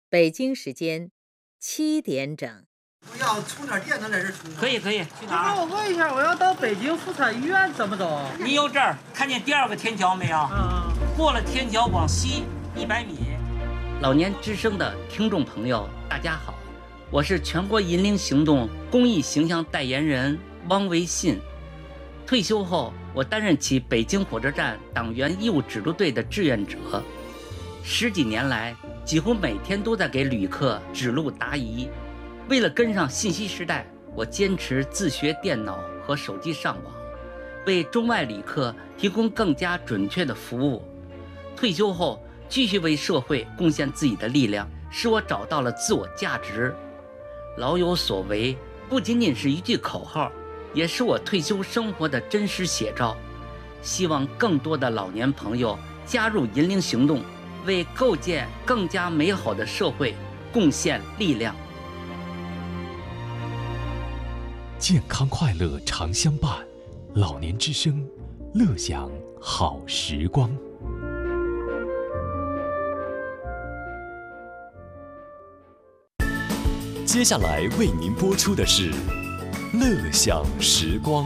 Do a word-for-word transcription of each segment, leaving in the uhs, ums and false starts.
北京时间七点整。 我要充点电能在这充。 可以可以，去哪儿？ 我问一下，我要到北京妇产医院怎么走？ 你有这儿看见第二个天桥没有？ 嗯， 过了天桥往西一百米。 老年之声的听众朋友，大家好，我是全国银龄行动公益形象代言人汪维信。退休后，我担任起北京火车站党员义务指路队的志愿者，十几年来，几乎每天都在给旅客指路答疑。为了跟上信息时代，我坚持自学电脑和手机上网，为中外旅客提供更加准确的服务。退休后，继续为社会贡献自己的力量，使我找到了自我价值。老有所为不仅仅是一句口号，也是我退休生活的真实写照。希望更多的老年朋友加入银龄行动，为构建更加美好的社会贡献力量。 健康快乐常相伴，老年之声，乐享好时光。接下来为您播出的是乐享时光。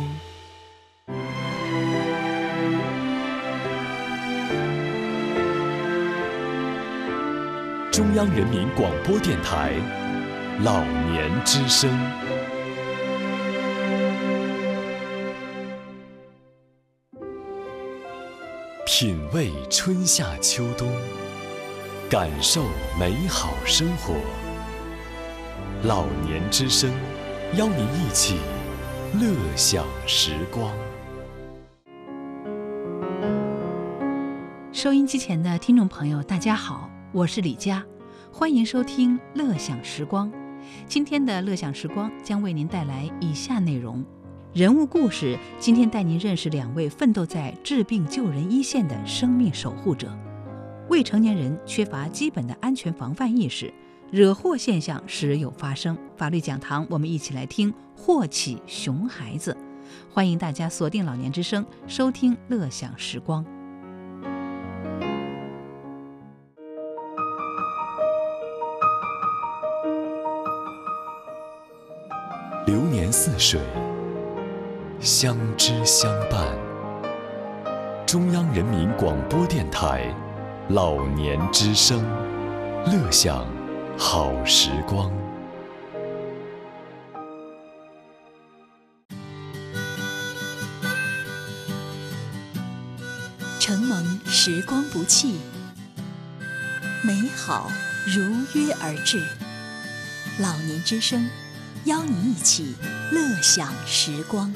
中央人民广播电台老年之声。品味春夏秋冬，感受美好生活。老年之声，邀您一起乐享时光。 收音机前的听众朋友，大家好，我是李佳，欢迎收听乐享时光。今天的乐享时光将为您带来以下内容：人物故事，今天带您认识两位奋斗在治病救人一线的生命守护者。未成年人缺乏基本的安全防范意识，惹祸现象时有发生。法律讲堂，我们一起来听祸起熊孩子。欢迎大家锁定老年之声，收听乐享时光。 流年似水，相知相伴。中央人民广播电台老年之声，乐享好时光。 承蒙时光不弃，美好如约而至。老年之声，邀您一起乐享时光。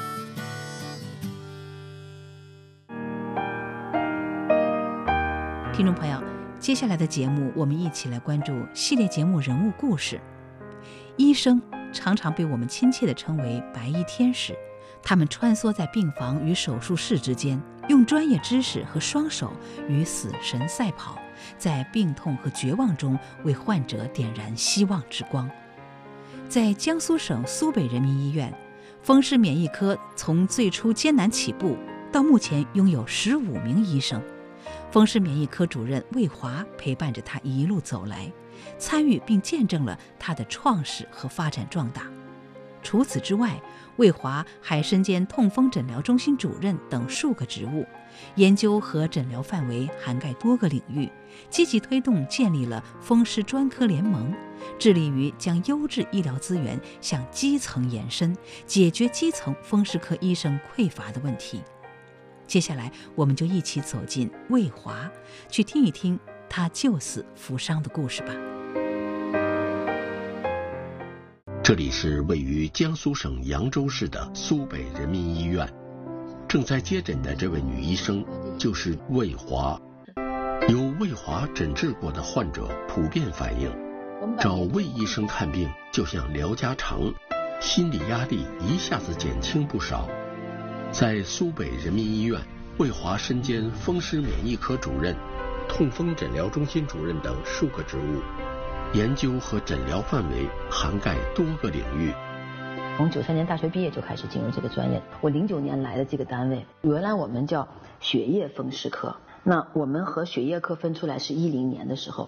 听众朋友，接下来的节目，我们一起来关注系列节目人物故事。医生常常被我们亲切地称为白衣天使，他们穿梭在病房与手术室之间，用专业知识和双手与死神赛跑，在病痛和绝望中为患者点燃希望之光。在江苏省苏北人民医院，风湿免疫科从最初艰难起步，到目前拥有十五名医生。风湿免疫科主任魏华陪伴着他一路走来，参与并见证了他的创始和发展壮大。除此之外，魏华还身兼痛风诊疗中心主任等数个职务，研究和诊疗范围涵盖多个领域，积极推动建立了风湿专科联盟，致力于将优质医疗资源向基层延伸，解决基层风湿科医生匮乏的问题。接下来，我们就一起走进魏华，去听一听他救死扶伤的故事吧。 这里是位于江苏省扬州市的苏北人民医院，正在接诊的这位女医生就是魏华。有魏华诊治过的患者普遍反映，找魏医生看病就像聊家常，心理压力一下子减轻不少。在苏北人民医院，魏华身兼风湿免疫科主任、痛风诊疗中心主任等数个职务，研究和诊疗范围涵盖多个领域。 从九三年大学毕业就开始进入这个专业，我零九年来的这个单位，原来我们叫血液风湿科，那我们和血液科分出来是一零年的时候，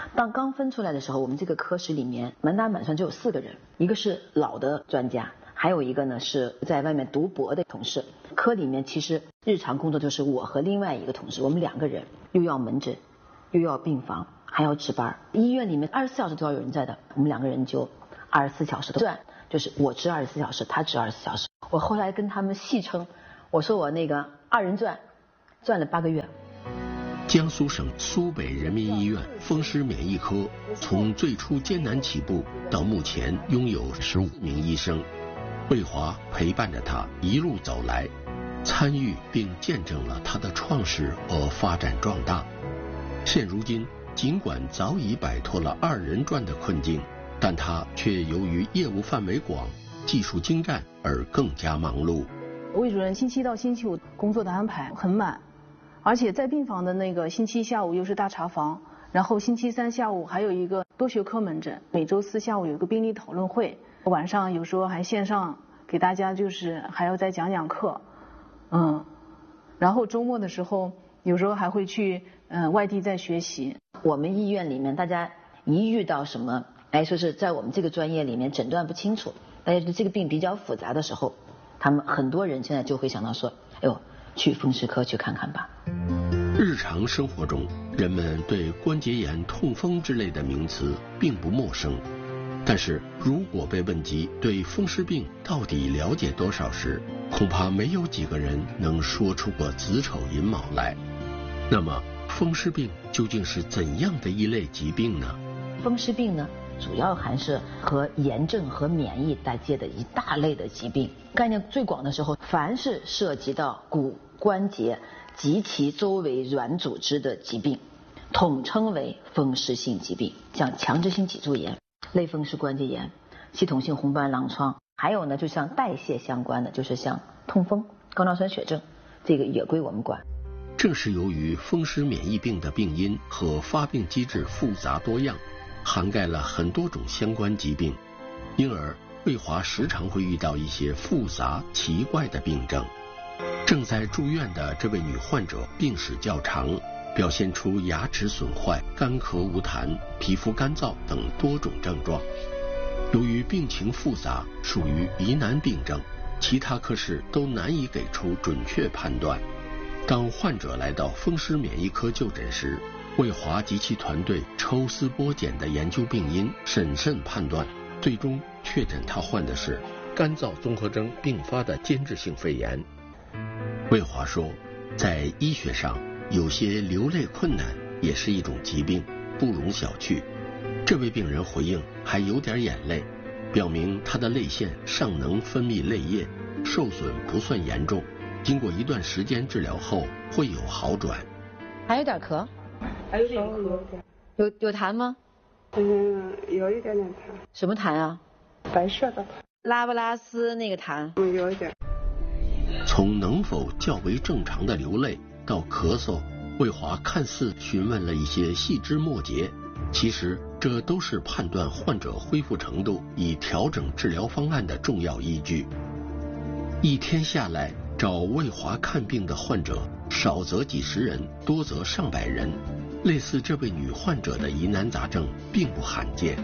当刚分出来的时候，我们这个科室里面满打满算只有四个人，一个是老的专家，还有一个呢是在外面读博的同事。科里面其实日常工作就是我和另外一个同事，我们两个人又要门诊，又要病房，还要值班。医院里面二十四小时都要有人在的，我们两个人就二十四小时都转，就是我值二十四小时，他值二十四小时。我后来跟他们戏称，我说我那个二人转，转了八个月。 江苏省苏北人民医院风湿免疫科从最初艰难起步到目前拥有十五名医生，魏华陪伴着他一路走来，参与并见证了他的创始和发展壮大。现如今，尽管早已摆脱了二人转的困境，但他却由于业务范围广、技术精湛而更加忙碌。 魏主任星期一到星期五工作的安排很满，而且在病房的那个星期一下午又是大查房，然后星期三下午还有一个多学科门诊，每周四下午有一个病例讨论会，晚上有时候还线上给大家就是还要再讲讲课，嗯，然后周末的时候有时候还会去嗯、呃、外地在学习。 我们医院里面大家一遇到什么，哎，说是在我们这个专业里面诊断不清楚，大家觉得这个病比较复杂的时候，他们很多人现在就会想到说，哎呦，去风湿科去看看吧。 日常生活中，人们对关节炎、痛风之类的名词并不陌生，但是如果被问及对风湿病到底了解多少时，恐怕没有几个人能说出个子丑寅卯来。那么，风湿病究竟是怎样的一类疾病呢？ 风湿病呢，主要还是和炎症和免疫带接的一大类的疾病。概念最广的时候，凡是涉及到骨关节及其周围软组织的疾病，统称为风湿性疾病。像强直性脊柱炎、类风湿关节炎、系统性红斑狼疮，还有呢，就像代谢相关的，就是像痛风、高尿酸血症，这个也归我们管。 正是由于风湿免疫病的病因和发病机制复杂多样，涵盖了很多种相关疾病，因而魏华时常会遇到一些复杂奇怪的病症。正在住院的这位女患者病史较长，表现出牙齿损坏、干咳无痰、皮肤干燥等多种症状。由于病情复杂，属于疑难病症，其他科室都难以给出准确判断。当患者来到风湿免疫科就诊时，魏华及其团队抽丝剥茧地研究病因，审慎判断，最终确诊他患的是干燥综合征并发的间质性肺炎。魏华说，在医学上，有些流泪困难也是一种疾病，不容小觑。这位病人回应还有点眼泪，表明他的泪腺尚能分泌泪液，受损不算严重，经过一段时间治疗后会有好转。 还有点咳， 还有点咳， 有有痰吗？ 嗯，有一点点痰。 什么痰啊？ 白色的痰。 拉布拉斯那个痰？ 嗯，有一点。 从能否较为正常的流泪到咳嗽，魏华看似询问了一些细枝末节，其实这都是判断患者恢复程度以调整治疗方案的重要依据。一天下来，找魏华看病的患者少则几十人，多则上百人，类似这位女患者的疑难杂症并不罕见。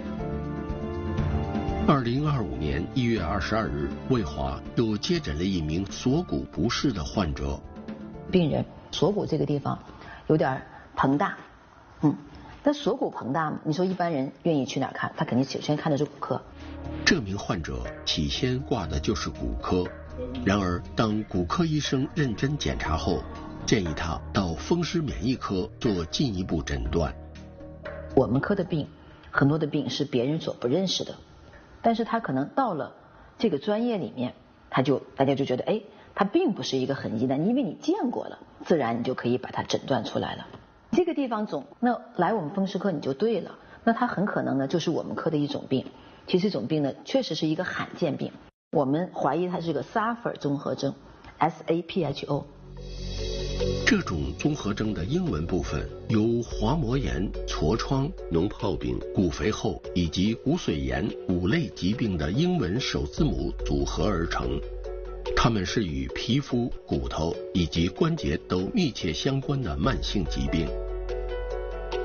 二零二五年一月二十二日，魏华又接诊了一名锁骨不适的患者。 病人锁骨这个地方有点膨大，嗯，但锁骨膨大，你说一般人愿意去哪儿看？他肯定首先看的是骨科。 这名患者起先挂的就是骨科，然而当骨科医生认真检查后，建议他到风湿免疫科做进一步诊断。 我们科的病，很多的病是别人所不认识的，但是他可能到了这个专业里面，他就大家就觉得，哎，他并不是一个很疑难，因为你见过了，自然你就可以把它诊断出来了。这个地方肿，那来我们风湿科你就对了，那它很可能呢就是我们科的一种病。其实这种病呢，确实是一个罕见病，我们怀疑它是个沙弗尔综合征 ，S A P H O。 这种综合征的英文部分由滑膜炎、痤疮、脓疱疹、骨肥厚以及骨髓炎五类疾病的英文首字母组合而成。它们是与皮肤、骨头以及关节都密切相关的慢性疾病。就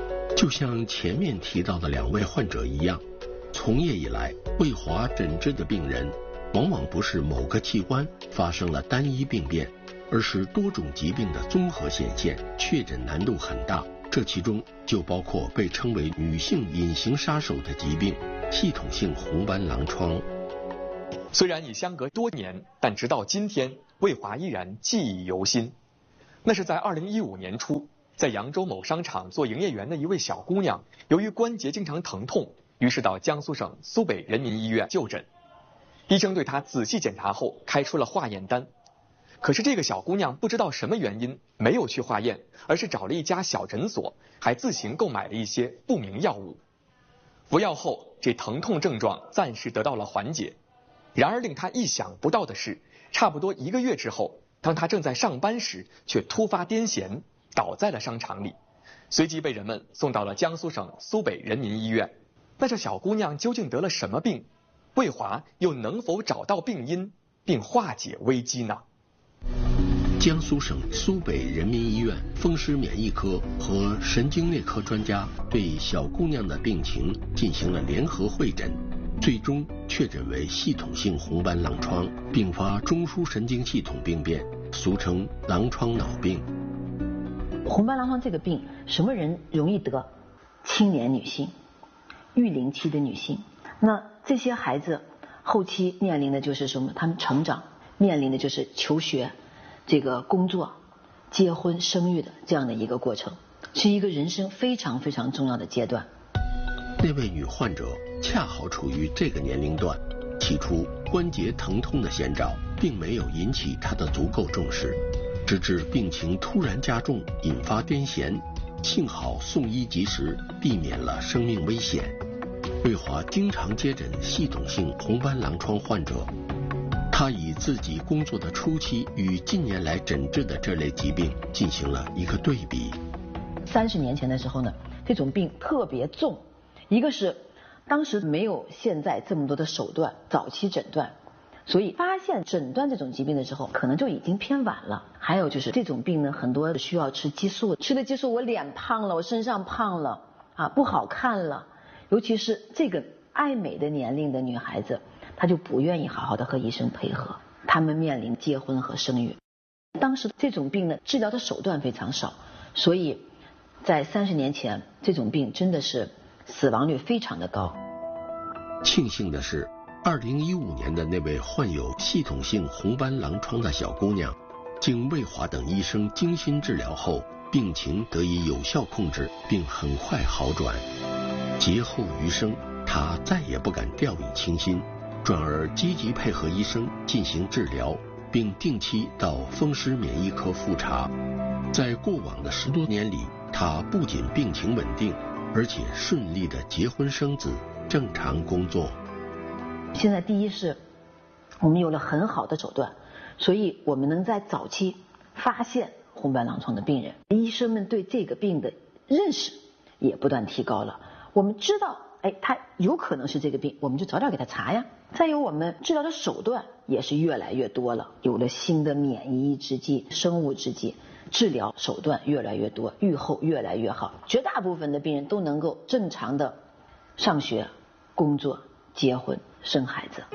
就像前面提到的两位患者一样，从业以来，魏华诊治的病人往往不是某个器官发生了单一病变，而是多种疾病的综合显现，确诊难度很大。这其中就包括被称为女性隐形杀手的疾病——系统性红斑狼疮。 虽然已相隔多年，但直到今天，魏华依然记忆犹新。那是在二零一五年初，在扬州某商场做营业员的一位小姑娘，由于关节经常疼痛，于是到江苏省苏北人民医院就诊。医生对她仔细检查后，开出了化验单。可是这个小姑娘不知道什么原因没有去化验，而是找了一家小诊所，还自行购买了一些不明药物。服药后，这疼痛症状暂时得到了缓解。然而令她意想不到的是，差不多一个月之后，当她正在上班时，却突发癫痫，倒在了商场里，随即被人们送到了江苏省苏北人民医院。那这小姑娘究竟得了什么病？魏华又能否找到病因并化解危机呢？ 江苏省苏北人民医院风湿免疫科和神经内科专家对小姑娘的病情进行了联合会诊，最终确诊为系统性红斑狼疮，并发中枢神经系统病变，俗称狼疮脑病。 红斑狼疮这个病什么人容易得？青年女性、育龄期的女性。那这些孩子后期面临的就是什么？他们成长面临的就是求学、这个工作、结婚、生育的这样的一个过程，是一个人生非常非常重要的阶段。 那位女患者恰好处于这个年龄段，起初关节疼痛的先兆并没有引起她的足够重视，直至病情突然加重，引发癫痫，幸好送医及时，避免了生命危险。魏华经常接诊系统性红斑狼疮患者，他以自己工作的初期与近年来诊治的这类疾病进行了一个对比。 三十年前的时候呢，这种病特别重，一个是当时没有现在这么多的手段，早期诊断，所以发现诊断这种疾病的时候，可能就已经偏晚了。还有就是这种病呢，很多需要吃激素，吃了激素，我脸胖了，我身上胖了啊，不好看了。尤其是这个爱美的年龄的女孩子，她就不愿意好好的和医生配合，她们面临结婚和生育。当时这种病呢，治疗的手段非常少，所以在三十年前，这种病真的是死亡率非常的高。 庆幸的是，二零一五年的那位患有系统性红斑狼疮的小姑娘，经魏华等医生精心治疗后，病情得以有效控制，并很快好转。劫后余生，她再也不敢掉以轻心，转而积极配合医生进行治疗，并定期到风湿免疫科复查。在过往的十多年里，她不仅病情稳定，而且顺利的结婚生子，正常工作。 现在第一是我们有了很好的手段，所以我们能在早期发现红斑狼疮的病人，医生们对这个病的认识也不断提高了。我们知道，哎，他有可能是这个病，我们就早点给他查呀。再有，我们治疗的手段也是越来越多了，有了新的免疫制剂、生物制剂，治疗手段越来越多，预后越来越好。绝大部分的病人都能够正常的上学、工作、结婚、生孩子。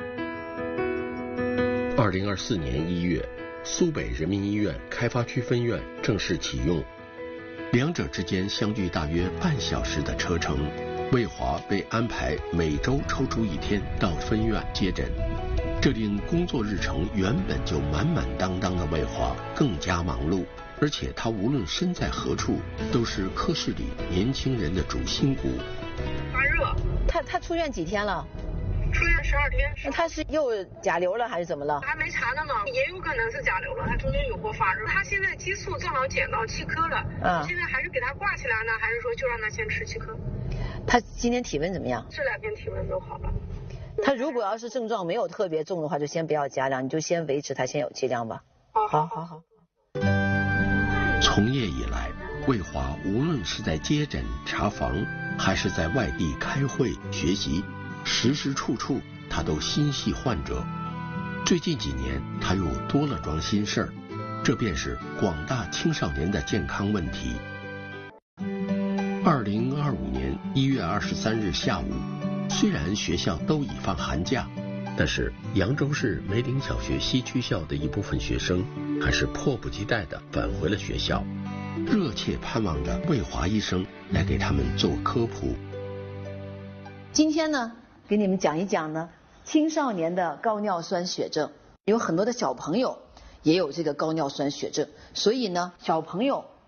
二零二四年一月，苏北人民医院开发区分院正式启用，两者之间相距大约半小时的车程。魏华被安排每周抽出一天到分院接诊，这令工作日程原本就满满当当的魏华更加忙碌，而且他无论身在何处，都是科室里年轻人的主心骨。 发热。 他他出院几天了？ 出院十二天。 那他是又甲流了还是怎么了？ 还没查呢嘛，也有可能是甲流了，他中间有过发热。他现在激素正好减到七颗了，嗯，现在还是给他挂起来呢，还是说就让他先吃七颗？ 他今天体温怎么样？ 这两天体温都好了。 他如果要是症状没有特别重的话，就先不要加量，你就先维持他先有剂量吧。 好， 好，好，好。 从业以来，魏华无论是在接诊、查房，还是在外地开会、学习，时时处处他都心系患者。最近几年，他又多了桩心事儿，这便是广大青少年的健康问题。 二零二五年一月二十三日下午，虽然学校都已放寒假，但是扬州市梅岭小学西区校的一部分学生还是迫不及待地返回了学校，热切盼望着魏华医生来给他们做科普。 今天呢，给你们讲一讲呢青少年的高尿酸血症，有很多的小朋友也有这个高尿酸血症，所以呢，小朋友